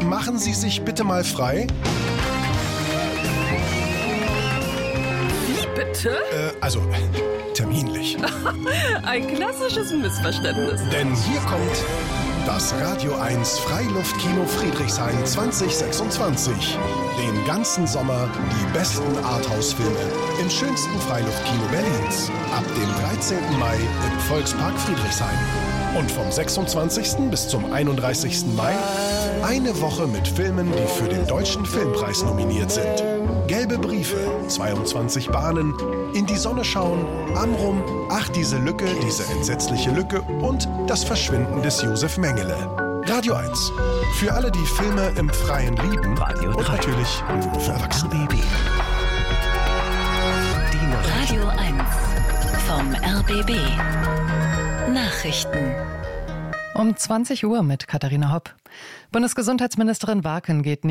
machen Sie sich bitte mal frei. Wie bitte? Also, terminlich. Ein klassisches Missverständnis. Denn hier kommt das Radio 1 Freiluftkino Friedrichshain 2026. Den ganzen Sommer die besten Arthouse-Filme im schönsten Freiluftkino Berlins. Ab dem 13. Mai im Volkspark Friedrichshain. Und vom 26. bis zum 31. Mai eine Woche mit Filmen, die für den Deutschen Filmpreis nominiert sind. Gelbe Briefe, 22 Bahnen, In die Sonne schauen, Amrum, Ach diese Lücke, diese entsetzliche Lücke und Das Verschwinden des Josef Mengele. Radio 1. Für alle, die Filme im Freien lieben. Radio 3. Und natürlich für Erwachsene. RBB. Die Radio 1 vom RBB. Nachrichten. Um 20 Uhr mit Katharina Hopp. Bundesgesundheitsministerin Warken geht